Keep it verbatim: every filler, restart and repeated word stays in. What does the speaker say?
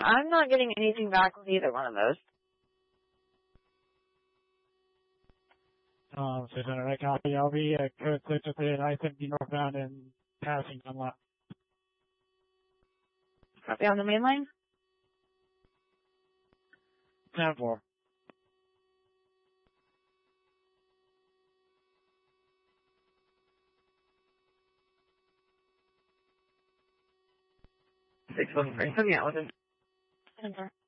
I'm not getting anything back with either one of those. Um, so center, I copy. I'll be uh, code six with it. I seventy northbound and passing on left. Copy on the main line? ten four. six one three. So yeah, with it.